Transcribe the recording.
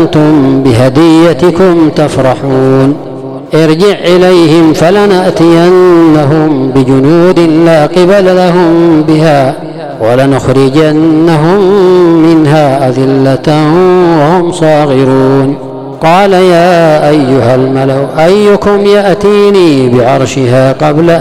وأنتم بهديتكم تفرحون ارجع إليهم فلنأتينهم بجنود لا قبل لهم بها ولنخرجنهم منها أذلة وهم صاغرون قال يا أيها الملأ أيكم يأتيني بعرشها قبل